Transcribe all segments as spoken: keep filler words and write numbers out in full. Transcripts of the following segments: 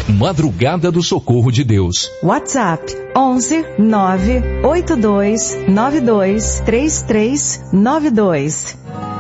Madrugada do Socorro de Deus. WhatsApp onze nove oito dois nove dois três três nove dois.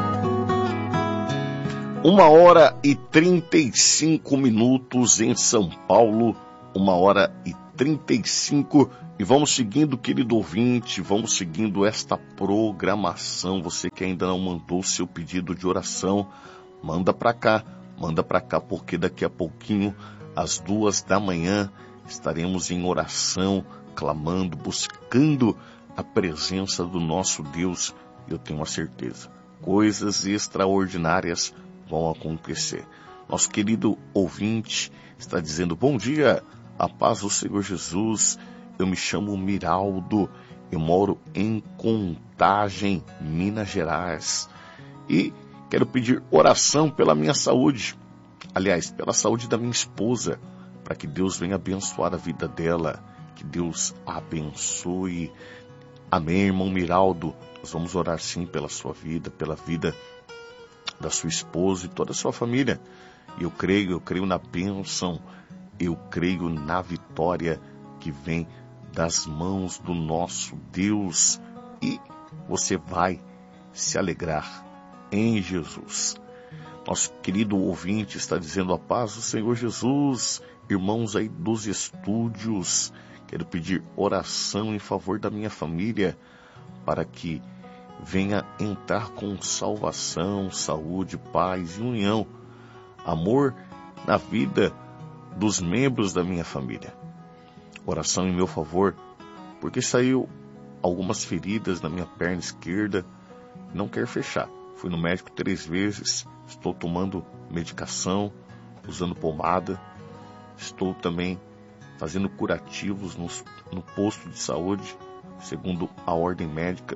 Uma hora e trinta e cinco minutos em São Paulo, uma hora e trinta e cinco, e vamos seguindo, querido ouvinte, vamos seguindo esta programação. Você que ainda não mandou seu pedido de oração, manda para cá, manda para cá, porque daqui a pouquinho, às duas da manhã, estaremos em oração, clamando, buscando a presença do nosso Deus. Eu tenho a certeza, coisas extraordinárias vão acontecer. Nosso querido ouvinte está dizendo: bom dia, a paz do Senhor Jesus, eu me chamo Miraldo, eu moro em Contagem, Minas Gerais, e quero pedir oração pela minha saúde, aliás, pela saúde da minha esposa, para que Deus venha abençoar a vida dela, que Deus a abençoe. Amém, irmão Miraldo, nós vamos orar sim pela sua vida, pela vida da sua esposa e toda a sua família. E eu creio, eu creio na bênção, eu creio na vitória que vem das mãos do nosso Deus. E você vai se alegrar em Jesus. Nosso querido ouvinte está dizendo: a paz do Senhor Jesus, irmãos aí dos estúdios, quero pedir oração em favor da minha família, para que venha entrar com salvação, saúde, paz e união, amor na vida dos membros da minha família. Oração em meu favor, porque saiu algumas feridas na minha perna esquerda, não quero fechar. Fui no médico três vezes, estou tomando medicação, usando pomada, estou também fazendo curativos no, no posto de saúde, segundo a ordem médica.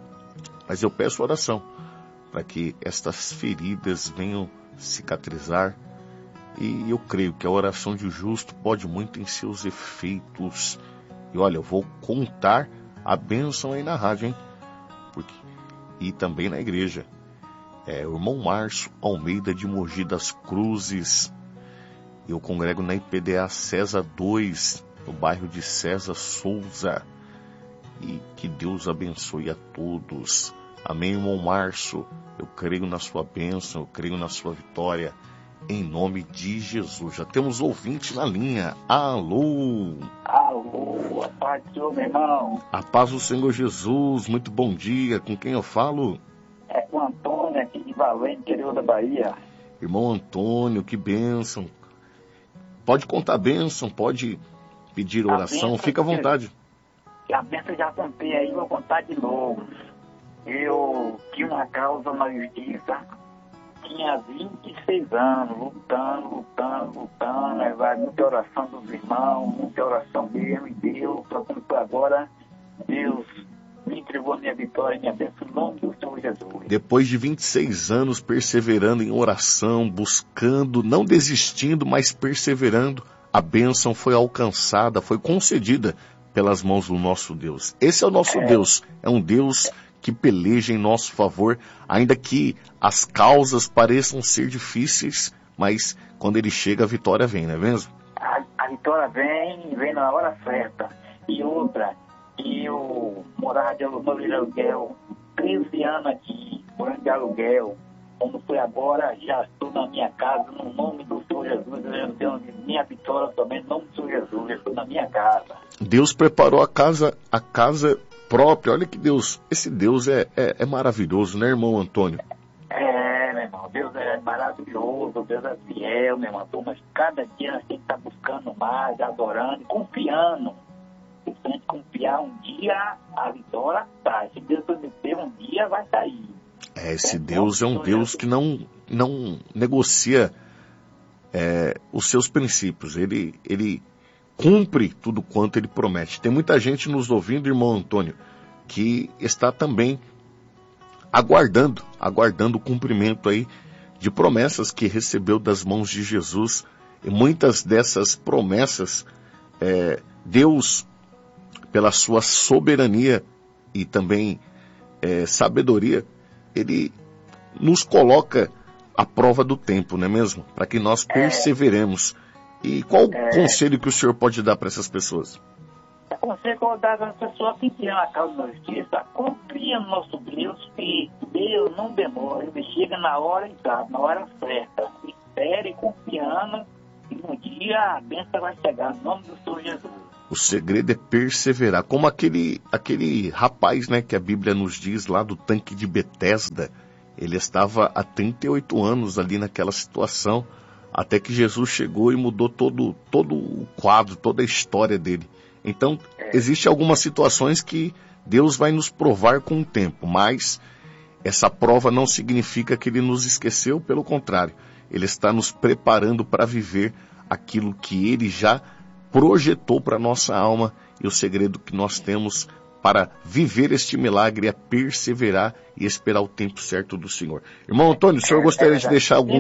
Mas eu peço oração para que estas feridas venham cicatrizar, e eu creio que a oração de justo pode muito em seus efeitos. E olha, eu vou contar a bênção aí na rádio, hein? Porque, e também na igreja. É, o irmão Márcio Almeida de Mogi das Cruzes. Eu congrego na I P D A César dois, no bairro de César Souza. E que Deus abençoe a todos. Amém, irmão Márcio. Eu creio na sua bênção, eu creio na sua vitória. Em nome de Jesus. Já temos ouvinte na linha. Alô. Alô, a paz do Senhor, meu irmão. A paz do Senhor Jesus. Muito bom dia. Com quem eu falo? É com o Antônio, aqui de Valente, interior da Bahia. Irmão Antônio, que bênção. Pode contar a bênção, pode pedir oração, fica à vontade. A bênção eu já contei aí, vou contar de novo. Eu tinha uma causa na justiça, tinha vinte e seis anos, lutando, lutando, lutando, aí vai muita oração dos irmãos, muita oração mesmo, e Deus, por agora, Deus me entregou a minha vitória e minha bênção em nome do Senhor Jesus. Depois de vinte e seis anos perseverando em oração, buscando, não desistindo, mas perseverando, a bênção foi alcançada, foi concedida pelas mãos do nosso Deus. Esse é o nosso é. Deus, é um Deus que peleja em nosso favor, ainda que as causas pareçam ser difíceis, mas quando ele chega a vitória vem, não é mesmo? A, a vitória vem, vem na hora certa. E outra, eu morava de aluguel, treze anos aqui, morando de aluguel. Como foi agora, já estou na minha casa, no nome do Senhor Jesus, eu tenho minha vitória também, no nome do Senhor Jesus, eu estou na minha casa. Deus preparou a casa, a casa própria, olha que Deus, esse Deus é, é, é maravilhoso, né, irmão Antônio? É, meu irmão, Deus é maravilhoso, Deus é fiel, meu irmão, mas cada dia nós temos que estar buscando mais, adorando, confiando. Se a gente confiar, um dia a vitória sai, se Deus prometer, um dia vai sair. É, esse Deus é um Deus que não, não negocia é, os seus princípios. Ele, ele cumpre tudo quanto ele promete. Tem muita gente nos ouvindo, irmão Antônio, que está também aguardando, aguardando o cumprimento aí de promessas que recebeu das mãos de Jesus. E muitas dessas promessas, é, Deus, pela sua soberania e também é, sabedoria, ele nos coloca à prova do tempo, não é mesmo? Para que nós perseveremos. E qual o É. conselho que o senhor pode dar para essas pessoas? O conselho que eu vou dar às pessoas que criam a causa da justiça, confia no nosso Deus, que Deus não demora, ele chega na hora exata, na hora certa. Espere confiando e no dia a bênção vai chegar, no nome do Senhor Jesus. O segredo é perseverar, como aquele, aquele rapaz, né, que a Bíblia nos diz lá do tanque de Betesda. Ele estava há trinta e oito anos ali naquela situação, até que Jesus chegou e mudou todo, todo o quadro, toda a história dele. Então, existem algumas situações que Deus vai nos provar com o tempo, mas essa prova não significa que Ele nos esqueceu, pelo contrário, Ele está nos preparando para viver aquilo que Ele já projetou para a nossa alma, e o segredo que nós temos para viver este milagre é perseverar e esperar o tempo certo do Senhor. Irmão Antônio, o senhor gostaria de deixar algum